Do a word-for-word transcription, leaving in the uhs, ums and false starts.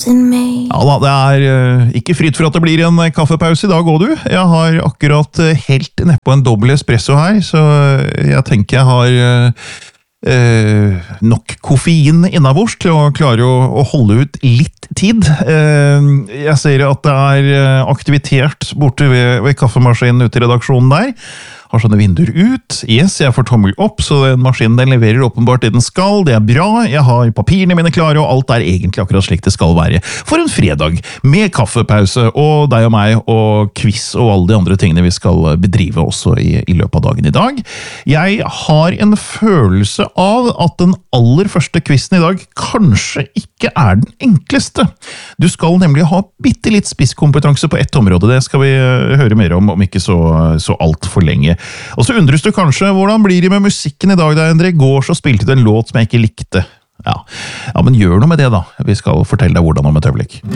Ja da, det er uh, ikke fritt for at det blir en kaffepause i dag også, du. Jeg har akkurat uh, helt nedpå en dobbel espresso her, så jeg tenker jeg har uh, uh, nok koffein innabords til å klare å, å holde ut litt tid. Uh, jeg ser at det er uh, aktivitet borte ved, ved kaffemaskinen ute i redaksjonen der. Har sånne vinduer ut. Yes, jeg får tommel opp, så den maskinen den leverer åpenbart det den skal. Det er bra. Jeg har papirene mine klare, og alt er egentlig akkurat slik det skal være. For en fredag, med kaffepause, og deg og meg, og quiz, og alle de andre tingene vi skal bedrive også i, i løpet av dagen i dag. Jeg har en følelse av at den aller første quizen i dag kanskje ikke er den enkleste. Du skal nemlig ha bitte litt spisskompetanse på ett område. Det skal vi høre mer om, om ikke så, så alt for lenge. Og så undres du kanskje, hvordan blir det med musikken i dag da, Endre? I går så spilte du en låt som jeg ikke likte. Ja. ja, men gjør noe med det da. Vi skal fortelle deg hvordan om et øyeblikk.